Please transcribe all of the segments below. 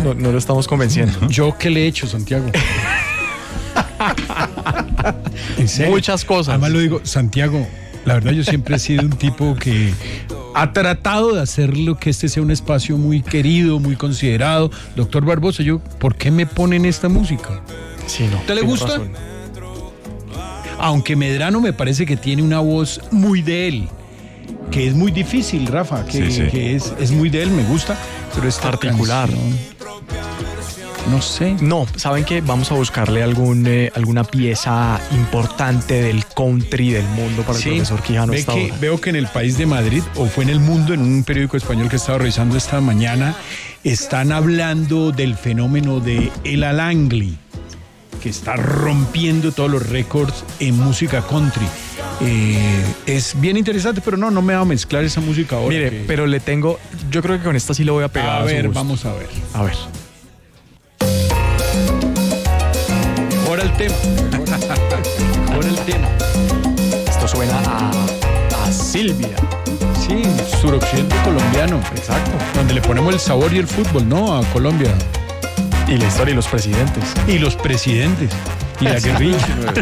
No lo estamos convenciendo. ¿Yo qué le he hecho, Santiago? ¿En serio? Muchas cosas. Además lo digo, Santiago, la verdad yo siempre he sido un tipo que ha tratado de hacer lo que este sea un espacio muy querido, muy considerado. Doctor Barbosa, ¿por qué me ponen esta música? Sí, no. ¿Te le gusta? Razón. Aunque Medrano me parece que tiene una voz muy de él, que es muy difícil, Rafa, que es muy de él, me gusta, pero es particular. No sé. No, ¿saben qué? Vamos a buscarle alguna pieza importante del country del mundo para el profesor Quijano. Veo que en el País de Madrid, o fue en El Mundo, en un periódico español que estaba revisando esta mañana, están hablando del fenómeno de Ella Langley, que está rompiendo todos los récords en música country. Es bien interesante, pero no me va a mezclar esa música ahora. Mire, pero yo creo que con esta sí lo voy a pegar. A ver, vamos a ver. A ver. Mejora el tema. Mejora el tema. Esto suena a Silvia. Sí, suroccidente colombiano. Exacto. Donde le ponemos el sabor y el fútbol, ¿no? A Colombia. Y la historia y los presidentes. Y los presidentes. Y la guerrilla.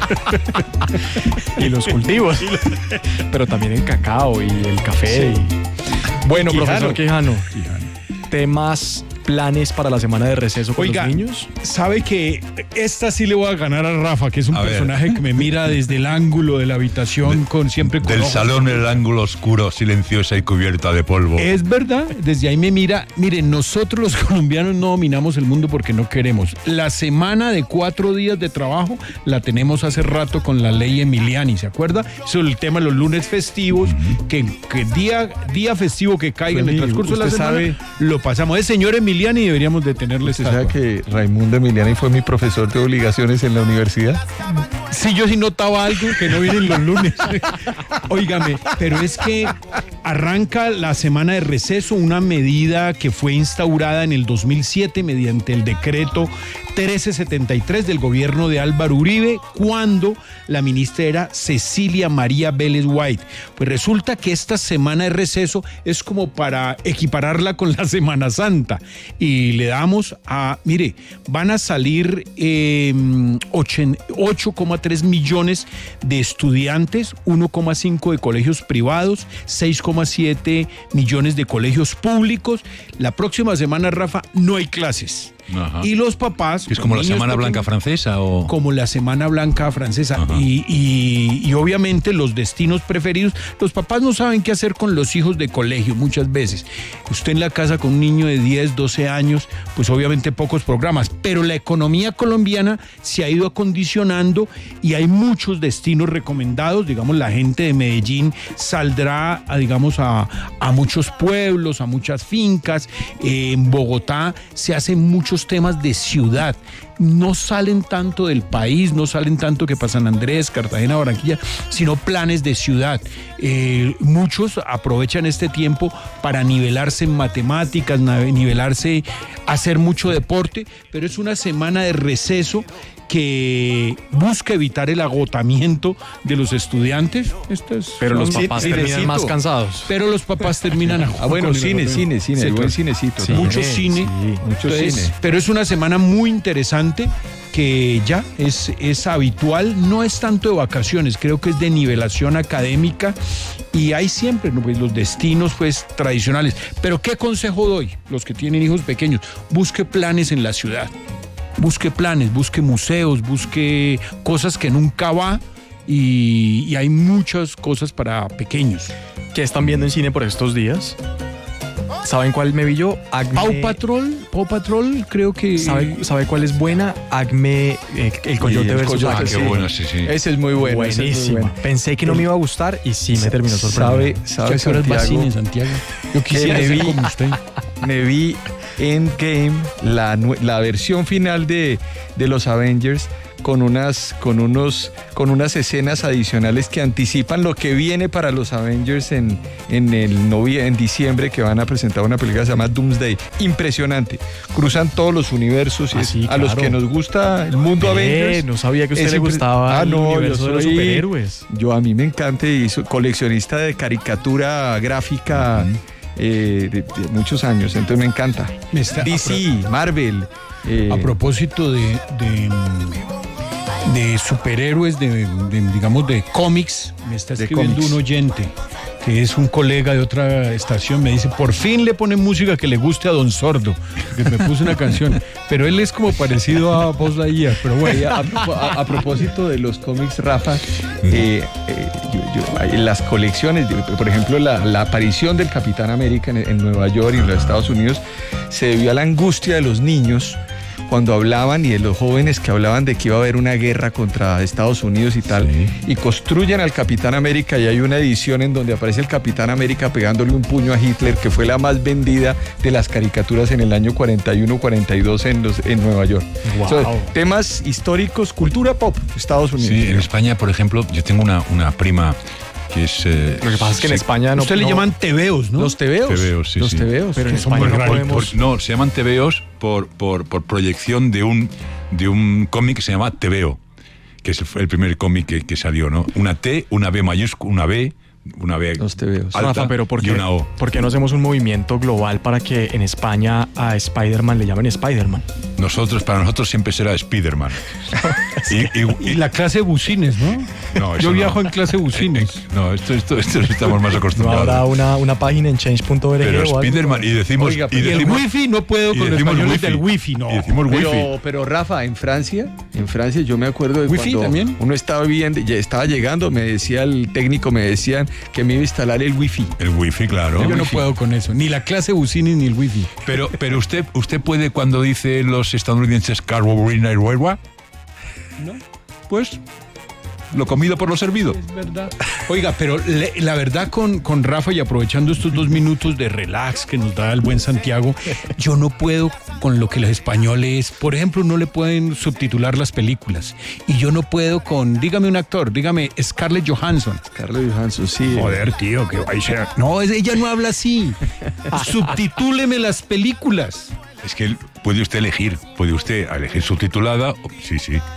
Y los cultivos. Pero también el cacao y el café. Sí. Bueno, Quijano. profesor Quijano. Temas, planes para la semana de receso con los niños. Sabe que esta sí le voy a ganar a Rafa, que es un personaje que me mira desde el ángulo de la habitación del salón, el ángulo oscuro, silenciosa y cubierta de polvo. Es verdad, desde ahí me mira. Miren, nosotros los colombianos no dominamos el mundo porque no queremos. La semana de 4 días de trabajo la tenemos hace rato con la ley Emiliani, ¿se acuerda? Eso es el tema de los lunes festivos, que día festivo que caiga en el transcurso de la semana, lo pasamos. Es señor Emiliani, deberíamos de tenerle ese. ¿Sabe que Raimundo Emiliani fue mi profesor de obligaciones en la universidad? Sí, yo sí notaba algo que no vienen los lunes. Óigame, pero es que arranca la semana de receso, una medida que fue instaurada en el 2007 mediante el decreto 1373 del gobierno de Álvaro Uribe, cuando la ministra era Cecilia María Vélez White. Pues resulta que esta semana de receso es como para equipararla con la Semana Santa. Y le damos mire, van a salir 8,3 millones de estudiantes, 1,5 de colegios privados, 6,7 millones de colegios públicos. La próxima semana, Rafa, no hay clases. Ajá. Y los papás... ¿Es como la Semana Blanca francesa o...? Como la Semana Blanca francesa. Y obviamente los destinos preferidos, los papás no saben qué hacer con los hijos de colegio muchas veces. Usted en la casa con un niño de 10, 12 años, pues obviamente pocos programas, pero la economía colombiana se ha ido acondicionando y hay muchos destinos recomendados. Digamos, la gente de Medellín saldrá a muchos pueblos, a muchas fincas. En Bogotá se hacen muchos temas de ciudad, no salen tanto del país, no salen tanto que pasan Andrés, Cartagena, Barranquilla, sino planes de ciudad. Muchos aprovechan este tiempo para nivelarse en matemáticas, nivelarse, hacer mucho deporte, pero es una semana de receso que busca evitar el agotamiento de los estudiantes. Pero los papás terminan más cansados. Pero los papás terminan bueno, cine, buen cinecito. Sí, mucho cine. Pero es una semana muy interesante que ya es habitual, no es tanto de vacaciones, creo que es de nivelación académica y hay siempre pues, los destinos pues tradicionales. Pero ¿qué consejo doy? Los que tienen hijos pequeños, busque planes en la ciudad. Busque planes, busque museos, busque cosas que nunca va y hay muchas cosas para pequeños. ¿Qué están viendo en cine por estos días? ¿Saben cuál me vi yo? Paw Patrol, creo que... ¿Sabe cuál es buena? Acme, el Coyote versus Acme. Qué bueno, sí. Ese es muy bueno. Buenísimo. Pensé que no me iba a gustar y sí me terminó sorprendiendo. ¿Sabe Santiago? Yo quisiera ser como usted. Me vi Endgame, la versión final de los Avengers, con unas escenas adicionales que anticipan lo que viene para los Avengers en diciembre, que van a presentar una película que se llama Doomsday. Impresionante. Cruzan todos los universos y a los que nos gusta el mundo Avengers. No sabía que a usted le gustaba el universo de los superhéroes. A mí me encanta y soy coleccionista de caricatura gráfica. de muchos años, entonces me encanta. DC, Marvel. A propósito de superhéroes, digamos de cómics, me está escribiendo un oyente que es un colega de otra estación, me dice, por fin le pone música que le guste a Don Sordo, que me puso una canción, pero él es como parecido a Buzz Lightyear, pero bueno. A propósito de los cómics, Rafa, en las colecciones, por ejemplo, la aparición del Capitán América en Nueva York y en los Estados Unidos se debió a la angustia de los niños cuando hablaban y de los jóvenes que hablaban de que iba a haber una guerra contra Estados Unidos y tal, y construyen al Capitán América y hay una edición en donde aparece el Capitán América pegándole un puño a Hitler, que fue la más vendida de las caricaturas en el año 41-42 en Nueva York. Wow. O sea, temas históricos, cultura pop, Estados Unidos. Sí, en España, por ejemplo, yo tengo una prima que es... Lo que pasa es que en España no... Usted le llaman tebeos, ¿no? Los tebeos. Tebeos, sí, los sí. tebeos. Pero en que son España muy no raros. podemos... No, se llaman tebeos por proyección de un cómic que se llama Tebeo, que es el primer cómic que salió, ¿no? Una T, una B mayúscula, una B Los tebeos. alta Rafa, pero y una O. ¿por qué no hacemos un movimiento global para que en España a Spider-Man le llamen Spider-Man? Para nosotros siempre será Spider-Man. Y la clase bucines, ¿no? No, eso Yo no. viajo en clase bucines. No, esto estamos más ¿No acostumbrados. habrá una página en change.org? Pero o algo? Spider-Man, y decimos... Oiga, y Y el decimos wifi no puedo y con los decimos españoles wifi. del wifi, no. Y decimos wifi. Pero Rafa, en Francia yo me acuerdo de ¿Wifi cuando también? uno estaba llegando, me decía el técnico, me decían que me iba a instalar el wifi. El wifi, claro. Yo no puedo con eso, ni la clase bucines ni el wifi. Pero usted puede, cuando dice los estadounidenses carboburina y huelva, ¿No? pues lo comido por lo servido. Es verdad. Oiga, pero la verdad con Rafa, y aprovechando estos 2 minutos de relax que nos da el buen Santiago, yo no puedo con lo que los españoles, por ejemplo, no le pueden subtitular las películas. Y yo no puedo dígame un actor, dígame Scarlett Johansson. Scarlett Johansson, sí. Joder, tío, que vaya a ser. No, ella no habla así. Subtitúleme las películas. Es que puede usted elegir subtitulada. Sí.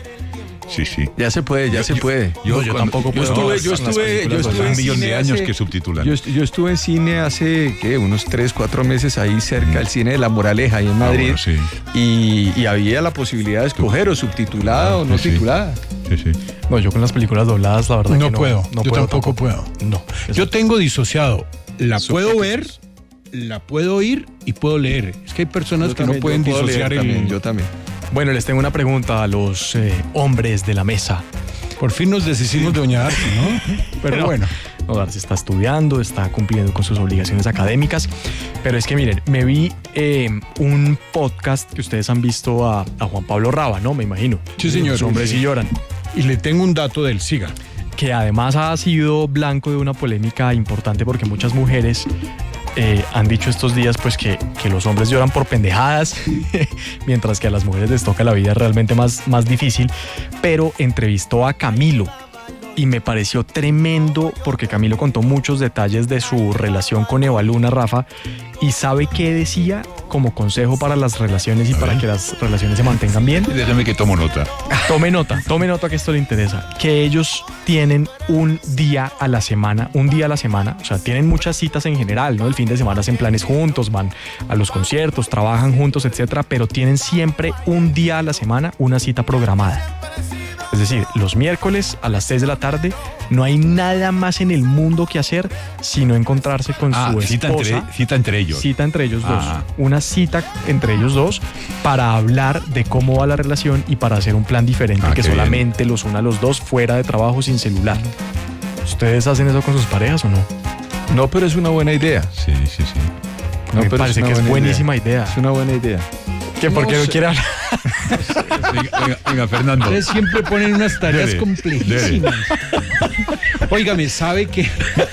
Ya se puede. Yo tampoco puedo. Yo estuve un en millón cine de años hace- que subtitulan. Yo estuve en cine hace, unos 3-4 meses ahí cerca del cine de La Moraleja, ahí en Madrid. Bueno, sí. Y había la posibilidad de escoger o subtitulada o no Sí. titulada. Sí. No, yo con las películas dobladas, la verdad No que puedo. no Yo puedo tampoco puedo. No. Yo tengo disociado. La puedo ver, la puedo oír y puedo leer. Es que hay personas Yo que no también, pueden yo puedo disociar leer también, el... yo también. Bueno, les tengo una pregunta a los hombres de la mesa. Por fin nos deshicimos de Doña Darcy, ¿no? Pero bueno. No, Darcy está estudiando, está cumpliendo con sus obligaciones académicas, pero es que miren, me vi un podcast que ustedes han visto a Juan Pablo Raba, ¿no? Me imagino. Sí, señor. Los hombres sí lloran. Y le tengo un dato del siga. Que además ha sido blanco de una polémica importante porque muchas mujeres han dicho estos días pues que los hombres lloran por pendejadas mientras que a las mujeres les toca la vida realmente más difícil, pero entrevistó a Camilo y me pareció tremendo porque Camilo contó muchos detalles de su relación con Eva Luna, Rafa, y ¿sabe qué decía como consejo para las relaciones y para que las relaciones se mantengan bien? Déjame que tomo nota. Tome nota que esto le interesa. Que ellos tienen un día a la semana, o sea, tienen muchas citas en general, ¿no? El fin de semana hacen planes juntos, van a los conciertos, trabajan juntos, etcétera, pero tienen siempre un día a la semana una cita programada. Es decir, los miércoles a las 6 de la tarde no hay nada más en el mundo que hacer sino encontrarse con su esposa. Cita entre ellos. Cita entre ellos dos. Ah. Una cita entre ellos dos para hablar de cómo va la relación y para hacer un plan diferente que qué solamente los una a los dos fuera de trabajo sin celular. ¿Ustedes hacen eso con sus parejas o no? No, pero es una buena idea. Sí. Me pero parece una que es buena buenísima idea. Es una buena idea. ¿Qué? ¿Por qué no sé. quiere hablar? Venga, Fernando. Ustedes siempre ponen unas tareas Dele, complejísimas. Óigame, ¿sabe qué?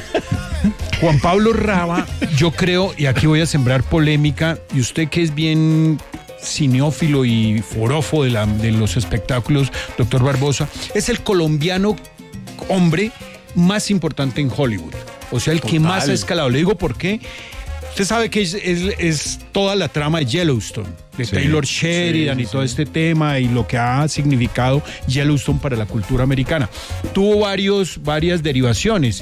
Juan Pablo Raba, yo creo, y aquí voy a sembrar polémica, y usted que es bien cineófilo y forofo de los espectáculos, doctor Barbosa, es el colombiano hombre más importante en Hollywood. O sea, el que más ha escalado. Le digo por qué. Usted sabe que es toda la trama de Yellowstone, de Taylor Sheridan y todo este tema y lo que ha significado Yellowstone para la cultura americana. Tuvo varias derivaciones,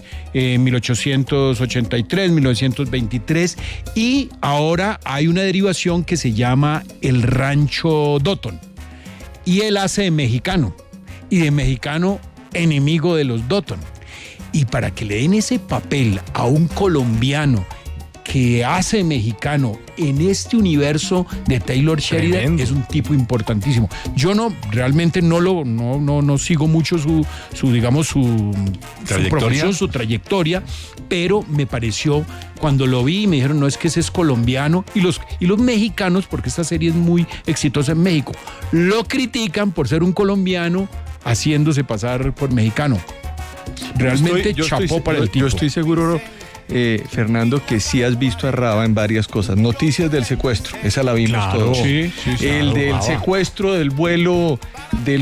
1883, 1923, y ahora hay una derivación que se llama El Rancho Dotton. Y él hace de mexicano, y de mexicano enemigo de los Dotton. Y para que le den ese papel a un colombiano que hace mexicano en este universo de Taylor Sheridan, tremendo. Es un tipo importantísimo. Yo realmente no sigo mucho su profesión, su trayectoria, pero me pareció, cuando lo vi, me dijeron, no, es que ese es colombiano, y los mexicanos, porque esta serie es muy exitosa en México, lo critican por ser un colombiano haciéndose pasar por mexicano. Realmente chapó para el tipo. Yo estoy seguro, Fernando, que sí has visto a Raba en varias cosas. Noticias del secuestro, esa la vimos todos. Sí, el del Raba. Secuestro del vuelo el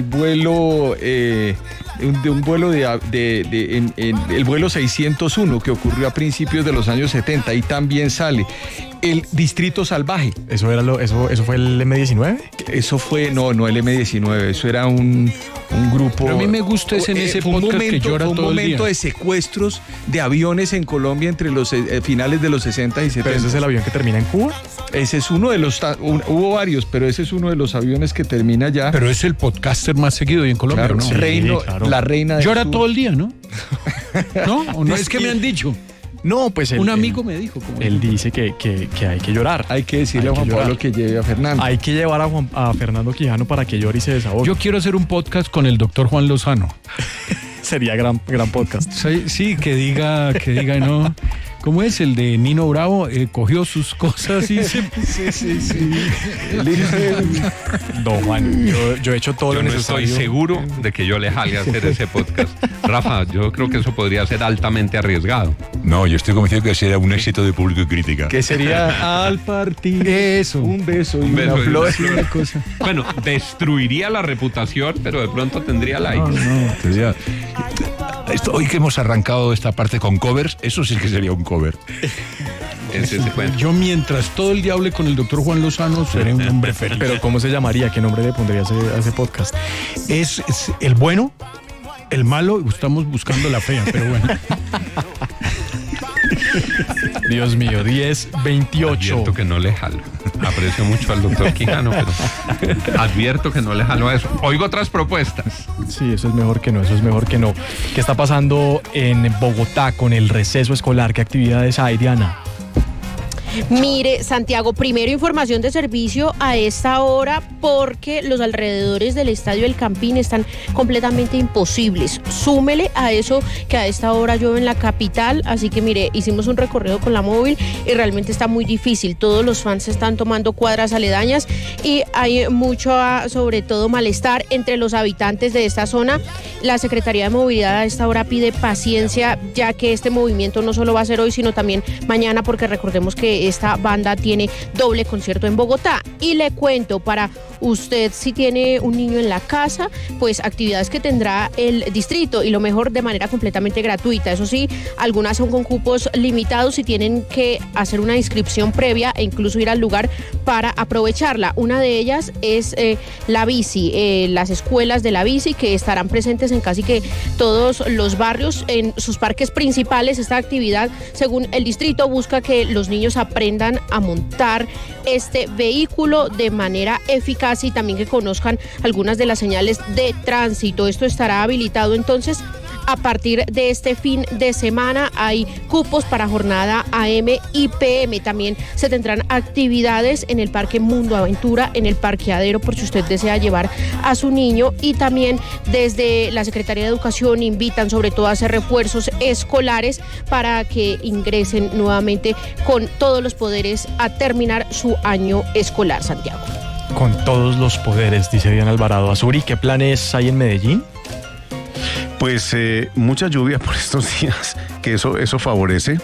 vuelo 601 que ocurrió a principios de los años 70, y también sale el Distrito Salvaje. ¿Eso fue el M-19? Eso fue, no el M-19, eso era un grupo. Pero a mí me gusta en ese podcast que llora todo el día. Fue un momento de secuestros de aviones en Colombia entre los finales de los 60 y 70. ¿Pero ese es el avión que termina en Cuba? Ese es uno de los, hubo varios, pero ese es uno de los aviones que termina ya. Pero es el podcaster más seguido hoy en Colombia, claro, ¿no? Claro. La reina de llora sur. Todo el día, ¿no? ¿No? Es que me han dicho. No, pues un amigo me dijo. Él dice que hay que llorar. Hay que decirle a Juan Pablo que lleve a Fernando. Hay que llevar a Fernando Quijano para que llore y se desahogue. Yo quiero hacer un podcast con el doctor Juan Lozano. Sería gran podcast. Sí, que diga, no. ¿Cómo es el de Nino Bravo? Cogió sus cosas y se... Sí. Don Juan, yo he hecho todo lo necesario. Yo no estoy seguro de que yo le jale a hacer ese podcast. Rafa, yo creo que eso podría ser altamente arriesgado. No, yo estoy convencido que sería un éxito de público y crítica. Que sería al partir eso, un beso y una flor y una cosa. Bueno, destruiría la reputación, pero de pronto tendría likes. No. Hoy que hemos arrancado esta parte con covers, eso sí que sería un cover. Yo, mientras todo el día hable con el doctor Juan Lozano, seré un hombre feliz. Pero ¿cómo se llamaría? ¿Qué nombre le pondría a ese podcast? Es el bueno, el malo, estamos buscando la fea, pero bueno. Dios mío, 10:28. Advierto que no le jalo. Aprecio mucho al doctor Quijano, pero advierto que no le jalo a eso. Oigo otras propuestas. Sí, eso es mejor que no. ¿Qué está pasando en Bogotá con el receso escolar? ¿Qué actividades hay, Diana? Mire, Santiago, primero información de servicio a esta hora porque los alrededores del Estadio El Campín están completamente imposibles. Súmele a eso que a esta hora llueve en la capital, así que mire, hicimos un recorrido con la móvil y realmente está muy difícil. Todos los fans están tomando cuadras aledañas y hay mucho, sobre todo, malestar entre los habitantes de esta zona. La Secretaría de Movilidad a esta hora pide paciencia, ya que este movimiento no solo va a ser hoy, sino también mañana, porque recordemos que esta banda tiene doble concierto en Bogotá. Y le cuento, para usted, si tiene un niño en la casa, pues actividades que tendrá el distrito, y lo mejor de manera completamente gratuita. Eso sí, algunas son con cupos limitados y tienen que hacer una inscripción previa e incluso ir al lugar para aprovecharla. Una de ellas es la bici, las escuelas de la bici, que estarán presentes en casi que todos los barrios, en sus parques principales. Esta actividad, según el distrito, busca que los niños aprendan a montar este vehículo de manera eficaz y también que conozcan algunas de las señales de tránsito. Esto estará habilitado entonces a partir de este fin de semana. Hay cupos para jornada AM y PM. También se tendrán actividades en el Parque Mundo Aventura, en el parqueadero, por si usted desea llevar a su niño. Y también desde la Secretaría de Educación invitan sobre todo a hacer refuerzos escolares para que ingresen nuevamente con todos los poderes a terminar su año escolar, Santiago. Con todos los poderes, dice Diana Alvarado. Azuri, ¿qué planes hay en Medellín? Pues mucha lluvia por estos días, que eso favorece.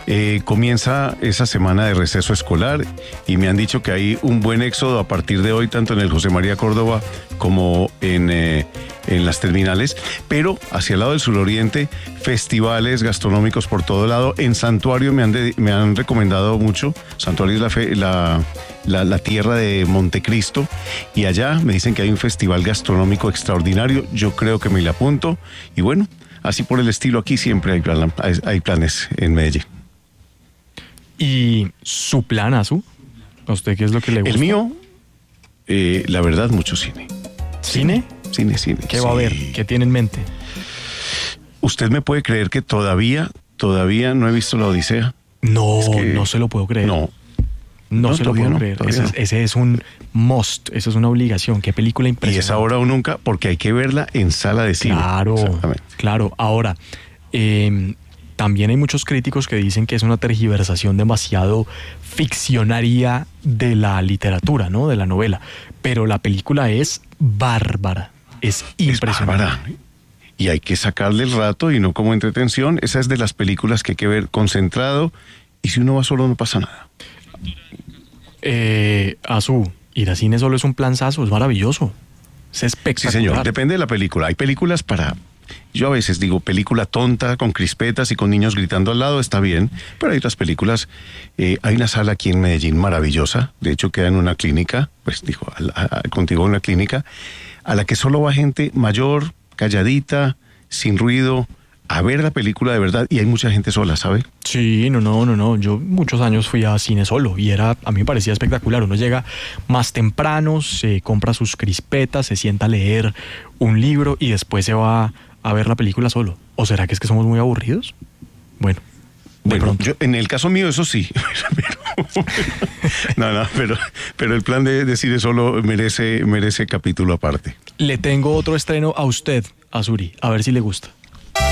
Comienza esa semana de receso escolar y me han dicho que hay un buen éxodo a partir de hoy, tanto en el José María Córdoba como en las terminales, pero hacia el lado del suroriente, festivales gastronómicos por todo lado. En Santuario me han recomendado mucho. Santuario es la tierra de Montecristo, y allá me dicen que hay un festival gastronómico extraordinario. Yo creo que me le apunto, y bueno, así por el estilo, aquí siempre hay planes en Medellín. ¿Y su plan, Azu? ¿A usted qué es lo que le gusta? El mío, la verdad, mucho cine. ¿Cine? Cine. ¿Qué va a ver? ¿Qué tiene en mente? ¿Usted me puede creer que todavía no he visto La Odisea? No, no se lo puedo creer. No se lo puedo creer. Ese es un must, eso es una obligación. Qué película impresionante. Y es ahora o nunca, porque hay que verla en sala de cine. Claro. Ahora, también hay muchos críticos que dicen que es una tergiversación demasiado ficcionaria de la literatura, ¿no? De la novela. Pero la película es bárbara, es impresionante. Es bárbara. Y hay que sacarle el rato y no como entretención. Esa es de las películas que hay que ver concentrado, y si uno va solo no pasa nada. Azu, ir a cine solo es un planzazo, es maravilloso. Es espectacular. Sí, señor, depende de la película. Hay películas yo a veces digo, película tonta, con crispetas y con niños gritando al lado, está bien, pero hay otras películas. Hay una sala aquí en Medellín maravillosa, de hecho queda en una clínica, contigo en una clínica, a la que solo va gente mayor, calladita, sin ruido, a ver la película de verdad, y hay mucha gente sola, ¿sabe? Sí, no. Yo muchos años fui a cine solo y a mí me parecía espectacular. Uno llega más temprano, se compra sus crispetas, se sienta a leer un libro y después se va a ver la película solo. ¿O será que es que somos muy aburridos? Bueno, en el caso mío eso sí. pero el plan de cine solo merece capítulo aparte. Le tengo otro estreno a usted, Azuri, a ver si le gusta.